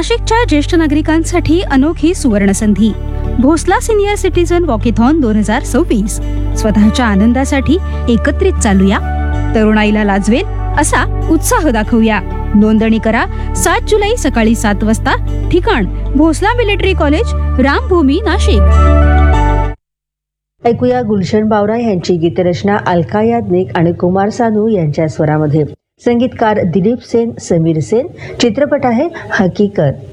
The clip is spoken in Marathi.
नाशिकच्या ज्येष्ठ नागरिकांसाठी अनोखी सुवर्णसंधी. Bhosla senior citizen walkathon 2026. स्वतःच्या आनंदासाठी एकत्रित चालूया, तरुणाईला लाजवेल असा उत्साह दाखवूया. नोंदणी करा 7 जुलै सकाळी 7 वाजता. ठिकाण भोसला मिलिटरी कॉलेज, रामभूमी, नाशिक. ऐकूया गुलशन बावरा यांची गीतरचना अलका याज्ञिक आणि कुमार सानू यांच्या स्वरामध्ये. संगीतकार दिलीप सेन, समीर सेन. चित्रपट आहे हकीकत.